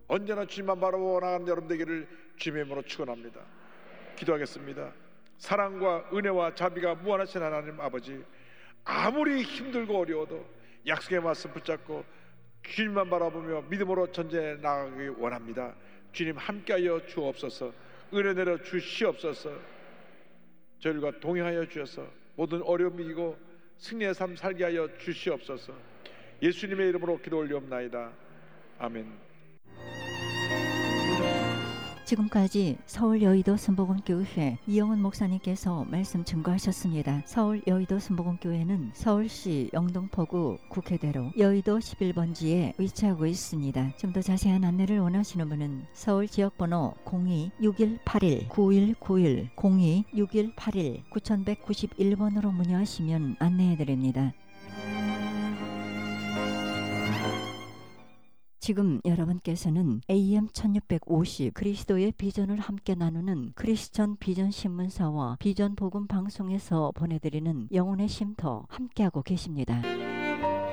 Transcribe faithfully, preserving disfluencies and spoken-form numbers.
언제나 주님만 바라보고 나가는 여러분 되기를 주님의 이름으로 축원합니다. 기도하겠습니다. 사랑과 은혜와 자비가 무한하신 하나님 아버지, 아무리 힘들고 어려워도 약속의 말씀 붙잡고 주님만 바라보며 믿음으로 전진해 나가기 원합니다. 주님 함께하여 주옵소서. 은혜 내려 주시옵소서. 저희들과 동행하여 주셔서 모든 어려움 이기고 승리의 삶 살게 하여 주시옵소서. 예수님의 이름으로 기도 올리옵나이다. 아멘. 지금까지 서울 여의도 순복음교회 이영은 목사님께서 말씀 증거하셨습니다. 서울 여의도 순복음교회는 서울시 영등포구 국회대로 여의도 십일 번지에 위치하고 있습니다. 좀 더 자세한 안내를 원하시는 분은 서울 지역번호 공이 육일팔일 구일구일 공이 육일팔일 구천백구십일 번으로 문의하시면 안내해드립니다. 지금 여러분께서는 에이엠 천육백오십 그리스도의 비전을 함께 나누는 크리스천 비전 신문사와 비전 복음 방송에서 보내드리는 영혼의 쉼터 함께하고 계십니다.